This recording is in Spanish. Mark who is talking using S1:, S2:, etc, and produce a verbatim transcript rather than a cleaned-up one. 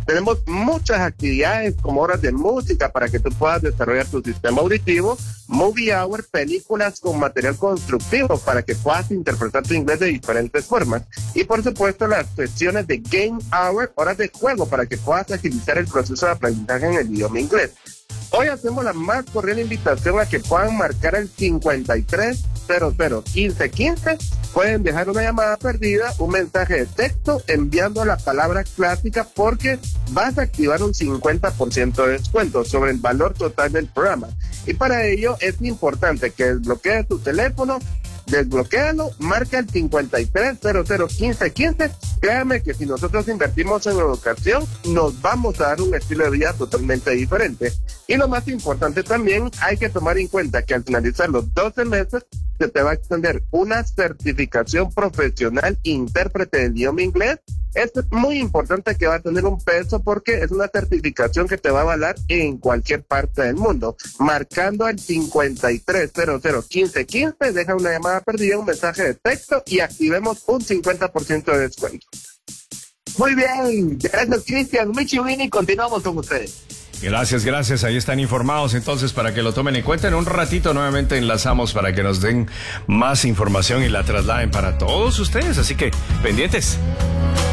S1: Tenemos muchas actividades como horas de música para que tú puedas desarrollar tu sistema auditivo, movie hour, películas con material constructivo para que puedas interpretar tu inglés de diferentes formas. Y por supuesto las sesiones de game hour, horas de juego para que puedas agilizar el proceso de aprendizaje en el idioma inglés. Hoy hacemos la más cordial invitación a que puedan marcar el cincuenta y tres cero cero quince quince. Pueden dejar una llamada perdida, un mensaje de texto enviando la palabra clásica porque vas a activar un cincuenta por ciento de descuento sobre el valor total del programa. Y para ello es importante que desbloquees tu teléfono, desbloquéalo, marca el cincuenta y tres cero cero quince quince. Créame que si nosotros invertimos en educación, nos vamos a dar un estilo de vida totalmente diferente. Y lo más importante también, hay que tomar en cuenta que al finalizar los doce meses, se te va a extender una certificación profesional intérprete del idioma inglés. Es muy importante que va a tener un peso porque es una certificación que te va a avalar en cualquier parte del mundo. Marcando al cincuenta y tres cero cero quince quince, deja una llamada perdida, un mensaje de texto y activemos un cincuenta por ciento de descuento.
S2: Muy bien, gracias Cristian, Michi Winnie, continuamos con ustedes.
S3: Gracias, gracias. Ahí están informados entonces para que lo tomen en cuenta. En un ratito nuevamente enlazamos para que nos den más información y la trasladen para todos ustedes. Así que pendientes.